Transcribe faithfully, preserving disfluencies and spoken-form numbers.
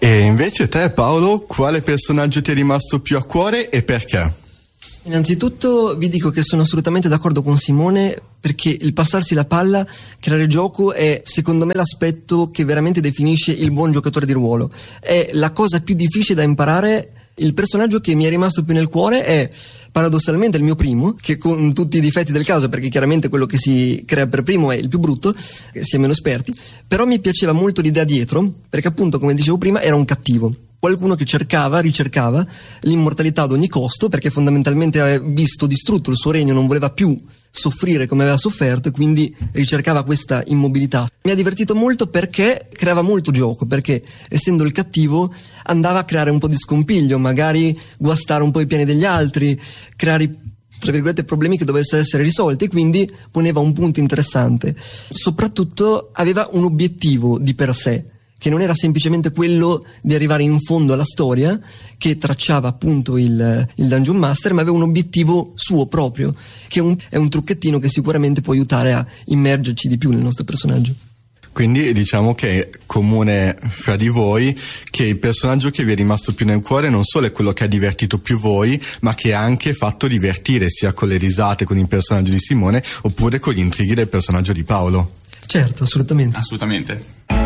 E invece te, Paolo, quale personaggio ti è rimasto più a cuore e perché? Innanzitutto vi dico che sono assolutamente d'accordo con Simone, perché il passarsi la palla, creare gioco, è secondo me l'aspetto che veramente definisce il buon giocatore di ruolo. È la cosa più difficile da imparare. Il personaggio che mi è rimasto più nel cuore è paradossalmente il mio primo, che con tutti i difetti del caso, perché chiaramente quello che si crea per primo è il più brutto, si è meno esperti, però mi piaceva molto l'idea dietro, perché appunto, come dicevo prima, era un cattivo. Qualcuno che cercava, ricercava l'immortalità ad ogni costo, perché fondamentalmente aveva visto distrutto il suo regno, non voleva più soffrire come aveva sofferto e quindi ricercava questa immobilità. Mi ha divertito molto perché creava molto gioco, perché essendo il cattivo andava a creare un po' di scompiglio, magari guastare un po' i piani degli altri, creare tra virgolette problemi che dovessero essere risolti, e quindi poneva un punto interessante. Soprattutto aveva un obiettivo di per sé, che non era semplicemente quello di arrivare in fondo alla storia che tracciava appunto il, il Dungeon Master, ma aveva un obiettivo suo proprio, che è un, è un trucchettino che sicuramente può aiutare a immergerci di più nel nostro personaggio. Quindi diciamo che è comune fra di voi che il personaggio che vi è rimasto più nel cuore non solo è quello che ha divertito più voi, ma che ha anche fatto divertire, sia con le risate con il personaggio di Simone oppure con gli intrighi del personaggio di Paolo. Certo, assolutamente. Assolutamente.